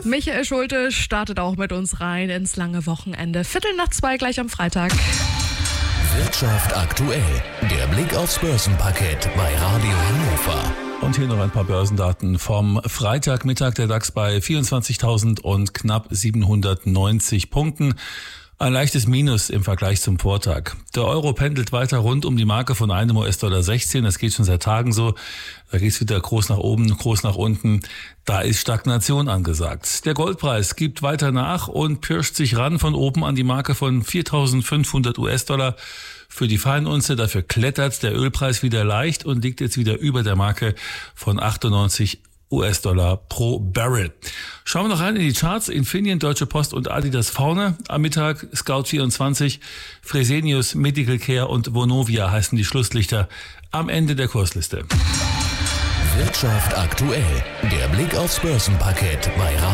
Michael Schulte startet auch mit uns rein ins lange Wochenende. 1:15 gleich am Freitag. Wirtschaft aktuell. Der Blick aufs Börsenparkett bei Radio Hannover. Und hier noch ein paar Börsendaten vom Freitagmittag. Der DAX bei 24.000 und knapp 790 Punkten. Ein leichtes Minus im Vergleich zum Vortag. Der Euro pendelt weiter rund um die Marke von einem US-Dollar 16. Das geht schon seit Tagen so. Da geht's wieder groß nach oben, groß nach unten. Da ist Stagnation angesagt. Der Goldpreis gibt weiter nach und pirscht sich ran von oben an die Marke von 4.500 US-Dollar für die Feinunze. Dafür klettert der Ölpreis wieder leicht und liegt jetzt wieder über der Marke von 98 US-Dollar pro Barrel. Schauen wir noch rein in die Charts. Infineon, Deutsche Post und Adidas vorne. Am Mittag Scout24, Fresenius, Medical Care und Vonovia heißen die Schlusslichter am Ende der Kursliste. Wirtschaft aktuell. Der Blick aufs Börsenparkett bei Radio